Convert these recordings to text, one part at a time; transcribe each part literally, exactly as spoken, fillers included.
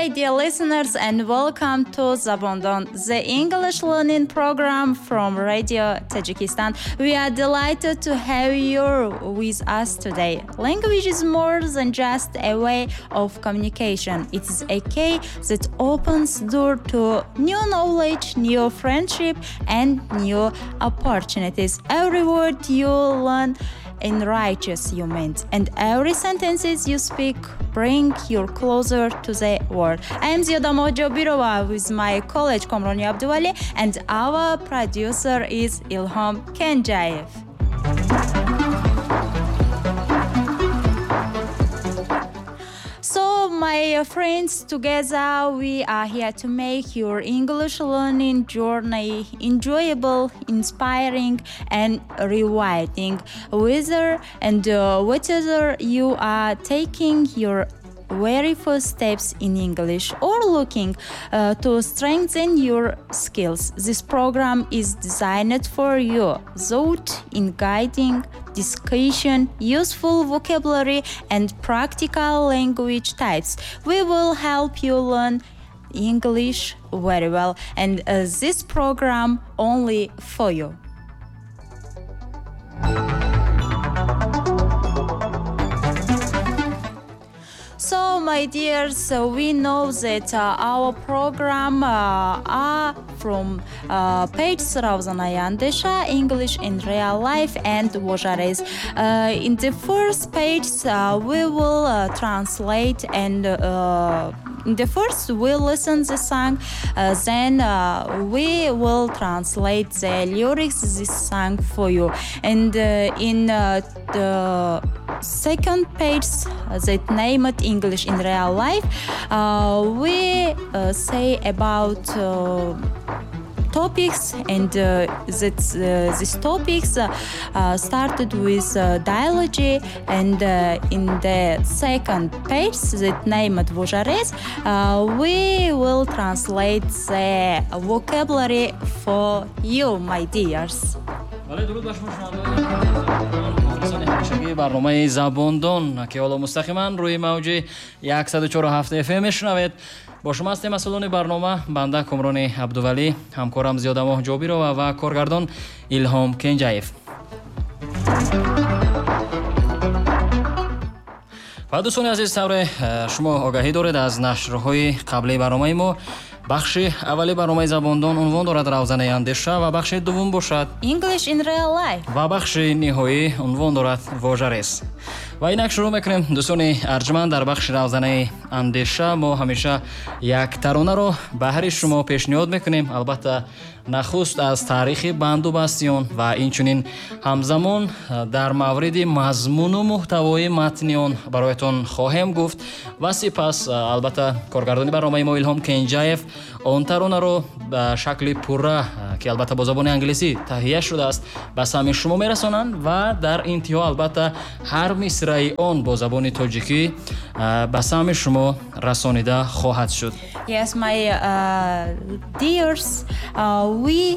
day, dear listeners, and welcome to Zabondon, the English learning program from Radio Tajikistan. We are delighted to have you with us today. Language is more than just a way of communication. It is a key that opens door to new knowledge, new friendship, and new opportunities. Every word you learn enriches your mind, and every sentences you speak bring you closer to the world. I am Ziyoda Mohjobirova with my colleague Komroni Abduvali, and our producer is Ilhom Kenjayev. So, my friends, together we are here to make your English learning journey enjoyable, inspiring, and rewarding. Whether and uh, whether you are taking your very first steps in English or looking uh, to strengthen your skills, this program is designed for you, thought in guiding discussion, useful vocabulary, and practical language types. We will help you learn English very well, and uh, this program only for you. So, my dears, uh, we know that uh, our program uh, are from uh, page Ravzanayandesha, English in Real Life, and Vojares. Uh, in the first page, uh, we will uh, translate, and uh, in the first we listen the song, uh, then uh, we will translate the lyrics this song for you. And uh, in uh, the second page, uh, that named English in Real Life, uh, we uh, say about uh, topics, and uh, that uh, these topics uh, uh, started with uh, dialogy, and uh, in the second page that named Vojares, uh, we will translate the vocabulary for you, my dears. برنامه زباندون که حالا مستقیما روی موج صد و چهار و هفت اف ام میشنوید. با شما هستیم مسئولان برنامه، بنده کامرانی عبدولی، همکارم زیاده مهجابیرова و کارگردان ایلهام کنجاєв. و دوستان عزیز، طور شما آگاهی دارید از نشرهای قبلی برنامه ما، بخش اولی برنامه زباندون عنوان دارد روزنایندشه و بخش دوم باشد English in Real Life و بخش نهایی عنوان دارد واژرس. و اینک شروع میکنیم. دوستان ارجمند، در بخش روزنه اندیشه ما همیشه یک ترانه رو به هر شما پیشنهاد میکنیم، البته نخست از تاریخ بندوبستیان و اینچنین همزمان در مورد مضمون و محتوای متنیان برایتان خواهیم گفت و سپس البته کارگردانی برنامه ما ایلهام کنجاєв اون ترانه رو به شکل پوره که البته با زبان انگلیسی تهیه شده است به سمع شما میرسانند و در انتها البته هر مصرع آن با زبان تاجیکی به سمع شما رسانیده خواهد شد. Yes, my uh, dears, uh, we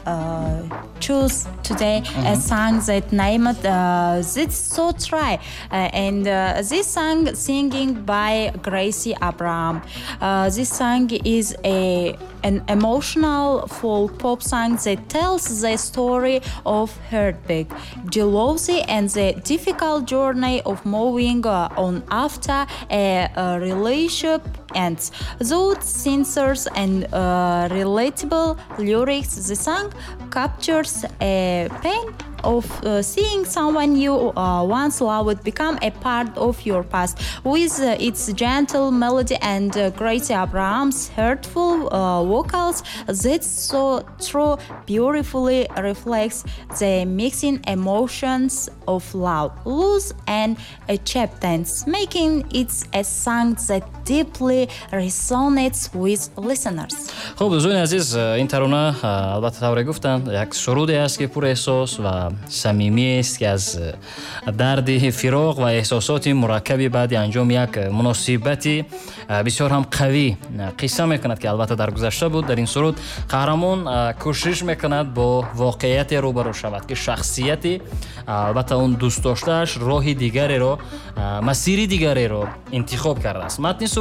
uh, choose today mm-hmm. a song that named uh, Zit So Try, uh, and uh, this song singing by Gracie Abraham. Uh, this song is a an emotional folk pop song that tells the story of heartbreak, jealousy, and the difficult journey of moving uh, on after a, a relationship ends. Though sincere and uh, relatable lyrics, the song captures a pain of uh, seeing someone you uh, once loved become a part of your past. With uh, its gentle melody and uh, Gracie Abraham's heartful uh, vocals, that so true beautifully reflects the mixing emotions of love, loss, and acceptance, making it a song that deeply resonates with listeners. خب دوستان عزیز، این ترانه البته طوری گفتن یک سرودی است که پر احساس و صمیمی است که از درد فراق و احساسات مرکبی بعد انجام یک مناسبتی بسیار هم قوی قصه میکند که البته در گذشته بود. در این سرود قهرمان کوشش میکند با واقعیت روبرو شود که شخصیتی البته اون دوست داشتهش راه دیگری رو، مسیری دیگری رو انتخاب کرده است. متن سرود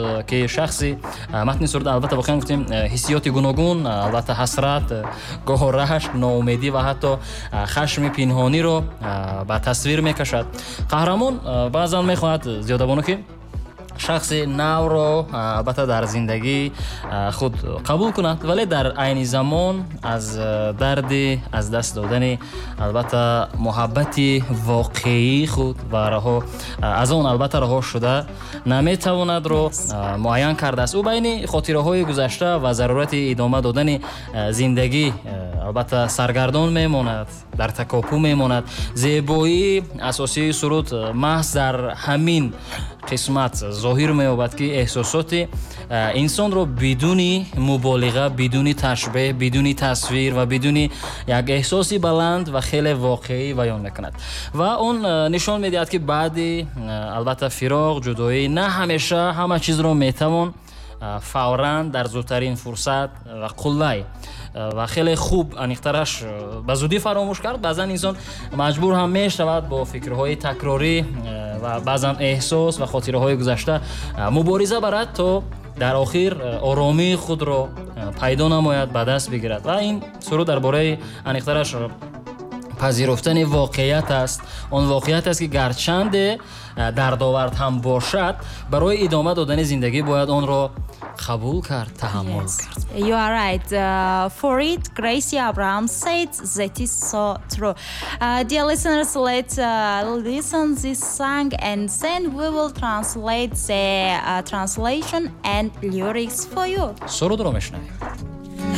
ки шахси матни сурат албатта воқеан гуфтем ҳиссиёти гуногун, албатта ҳасрат, гоҳо рашк, ноумедӣ ва ҳатто хашми пинҳониро ба тасвир мекашад. қаҳрамон баъзан мехоҳад зиёдабоно ки шахси навро албатта дар зиндагӣ худ қабул кунад, вале дар айни замон аз дарди аз даст додани албатта муҳаббати воқеии худ ва раҳо аз он албатта раҳо шуда наметавонад ро муайян кардааст. ӯ байни хотираҳои гузашта ва зарурати идома додани зиндагӣ албатта саргардон мемонад, дар такопӯ мемонад. зебоии асосии суруд маҳз дар ҳамин қисмат зоҳир меёбад ки эҳсосоти инсонро бидуни муболиға, бидуни ташбеҳ, бидуни тасвир ва бидуни як эҳсоси баланд ва хеле воқеӣ баён мекунад. ва он нишон медиҳад ки баъди албатта фироқ, ҷудоӣ на ҳамеша ҳама чизро метавон фавран дар зудтарин фурсат ва қуллай ва хеле хуб аниқтараш ба зудӣ фаромӯш кард. баъзан инсон маҷбур ҳам мешавад бо фикрҳои такрорӣ ва баъзан эҳсос ва хотираҳои гузашта мубориза барад, то дар охир оромии худро пайдо намояд, ба даст бигирад. ва ин суруд дар бораи аниқтараш пазируфтани воқеият аст. он воқеият аст ки гарчанде дардовард ҳам бошад, барои идома додани зиндагӣ бояд онро қабул кард, таҳаммул кард. You are right. Uh, for it, Gracie Abraham said that is so true. Uh, dear listeners, let's uh, listen this song and then we will translate the uh, translation and lyrics for you. сурудро мешунавем.